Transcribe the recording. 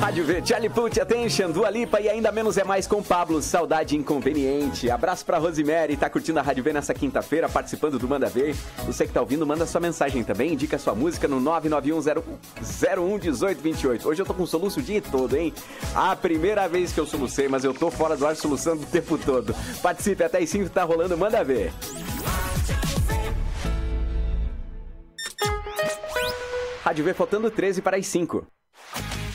Rádio V, Charlie Puth, Attention, Dua Lipa e Ainda Menos é Mais com Pablo, Saudade Inconveniente. Abraço pra Rosemary, tá curtindo a Rádio V nessa quinta-feira, participando do Manda Ver. Você que tá ouvindo, manda sua mensagem também, indica sua música no 991011828. Hoje eu tô com soluço o dia todo, hein? A primeira vez que eu solucei, mas eu tô fora do ar soluçando o tempo todo. Participe, até as 5 tá rolando, Manda Ver. Rádio V, faltando 13 para as 5.